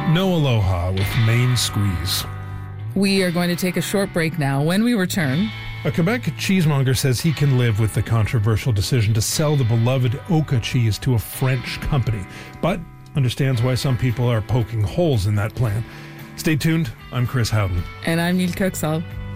No Aloha with Main Squeeze. We are going to take a short break now. When we return... A Quebec cheesemonger says he can live with the controversial decision to sell the beloved Oka cheese to a French company, but understands why some people are poking holes in that plan. Stay tuned. I'm Chris Howden. And I'm Neil Kirksall.